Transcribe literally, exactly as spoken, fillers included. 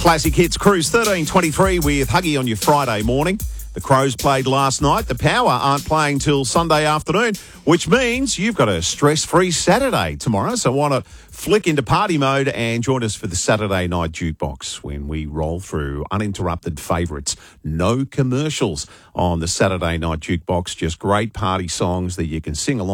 Classic Hits Cruise thirteen twenty-three with Huggy on your Friday morning. The Crows played last night. The Power aren't playing till Sunday afternoon, which means you've got a stress-free Saturday tomorrow. So why not flick into party mode and join us for the Saturday Night Jukebox when we roll through uninterrupted favourites. No commercials on the Saturday Night Jukebox, just great party songs that you can sing along